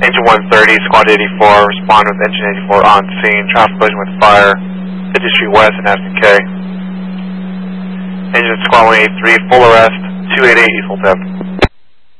Engine 130, Squad 84, respond with Engine 84 on scene. Traffic collision with fire, 50th Street West and Aston K. Engine Squad 183, full arrest, 288 East Hotel.